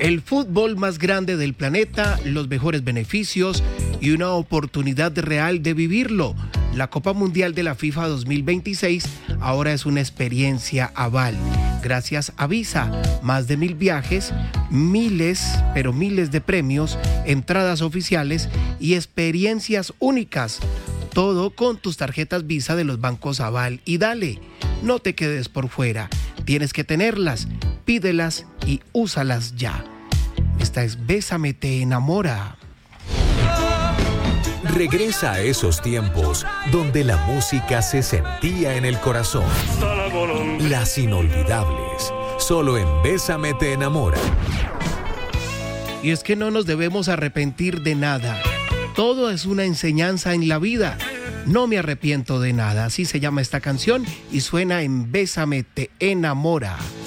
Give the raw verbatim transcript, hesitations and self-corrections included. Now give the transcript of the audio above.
El fútbol más grande del planeta, los mejores beneficios y una oportunidad real de vivirlo. La Copa Mundial de la FIFA dos mil veintiséis ahora es una experiencia Aval. Gracias a Visa, más de mil viajes, miles, pero miles de premios, entradas oficiales y experiencias únicas. Todo con tus tarjetas Visa de los bancos Aval. Y dale, no te quedes por fuera. Tienes que tenerlas, pídelas y úsalas ya. Esta es Bésame te enamora. Regresa a esos tiempos donde la música se sentía en el corazón. Las inolvidables, solo en Bésame te enamora. Y es que no nos debemos arrepentir de nada. Todo es una enseñanza en la vida. No me arrepiento de nada. Así se llama esta canción y suena en Bésame te enamora.